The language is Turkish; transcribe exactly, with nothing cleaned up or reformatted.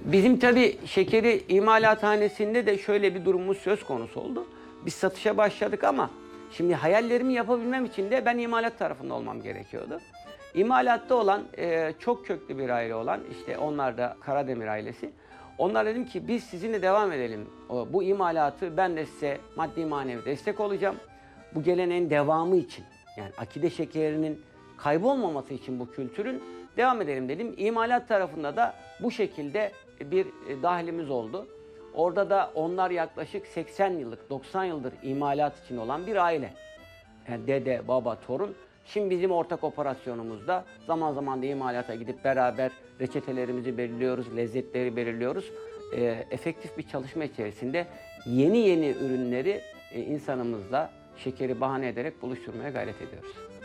Bizim tabii şekeri imalathanesinde de şöyle bir durumumuz söz konusu oldu. Biz satışa başladık ama şimdi hayallerimi yapabilmem için de ben imalat tarafında olmam gerekiyordu. İmalatta olan e, çok köklü bir aile olan işte onlar da Karademir ailesi. Onlar dedim ki biz sizinle devam edelim. O, bu imalatı ben de size maddi manevi destek olacağım. Bu geleneğin devamı için yani akide şekerinin kaybolmaması için bu kültürün devam edelim dedim. İmalat tarafında da bu şekilde bir e, dahilimiz oldu. Orada da onlar yaklaşık seksen yıllık, doksan yıldır imalat için olan bir aile. Yani dede, baba, torun. Şimdi bizim ortak operasyonumuzda zaman zaman da imalata gidip beraber reçetelerimizi belirliyoruz, lezzetleri belirliyoruz. E, efektif bir çalışma içerisinde yeni yeni ürünleri e, insanımızla şekeri bahane ederek buluşturmaya gayret ediyoruz.